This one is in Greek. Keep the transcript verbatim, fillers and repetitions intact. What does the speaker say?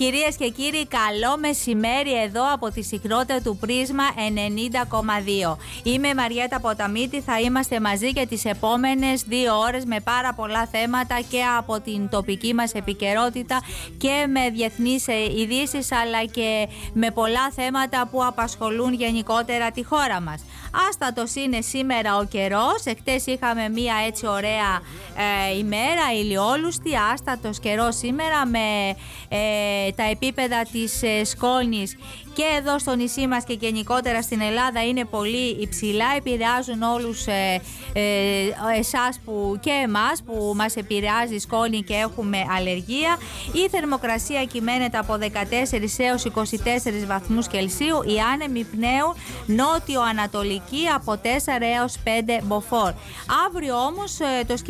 Κυρίες και κύριοι, καλό μεσημέρι εδώ από τη συχνότητα του Πρίσμα ενενήντα κόμμα δύο. Είμαι η Μαριέτα Ποταμίτη, θα είμαστε μαζί για τις επόμενες δύο ώρες με πάρα πολλά θέματα και από την τοπική μας επικαιρότητα και με διεθνείς ειδήσεις, αλλά και με πολλά θέματα που απασχολούν γενικότερα τη χώρα μας. Άστατος είναι σήμερα ο καιρός. Εχθές είχαμε μία έτσι ωραία ε, ημέρα, ηλιόλουστη. Άστατος καιρός σήμερα με ε, τα επίπεδα της ε, σκόνης και εδώ στο νησί μας και γενικότερα στην Ελλάδα είναι πολύ υψηλά. Επηρεάζουν όλους ε, ε, εσάς που, και εμάς που μας επηρεάζει η σκόνη και έχουμε αλλεργία. Η θερμοκρασία κυμαίνεται από δεκατέσσερις έως είκοσι τέσσερις βαθμούς Κελσίου. Οι άνεμοι πνέουν νότιο-ανατολική από τέσσερα έως πέντε μποφόρ. Αύριο όμως το